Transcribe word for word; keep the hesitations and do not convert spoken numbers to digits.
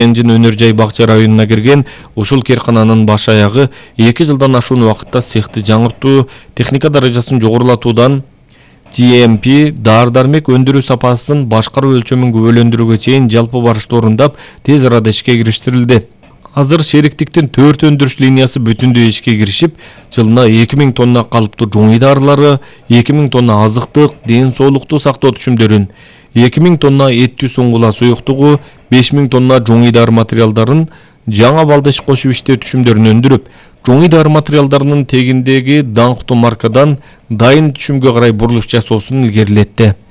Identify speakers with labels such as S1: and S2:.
S1: Энжин өнөр жай бакча районуна кирген ушул кээркананын баш аягы эки жылдан ашуун убакытта цехти жаңыртуу, техника даражасын жогорулатуудан G M P даар-дармек өндүрүү сапасын башкаруу өлчөмүн күбөлөндүрүүгө чейин жалпы барышты орундап, тез арада ишке кириштирилди. Азыр шериктиктин төрт өндүрүш линиясы бүтүндөй ишке киришип, жылына эки миң тонна калыптуу жоңой дарылары, эки миң тонна азыктык, ден соолукту сактоо түшүмдөрүн, эки миң тонна эттүү суңгула суюктугу, беш миң тонна жоңой дары материалдарын, жаңа балдыш кошуп иштөө түшүмдөрүн өндүрүп, жоңой дары материалдарынын тегиндеги даңктуу маркадан дайын түшүмгө карай бурулуш жасоосун илгерилетти.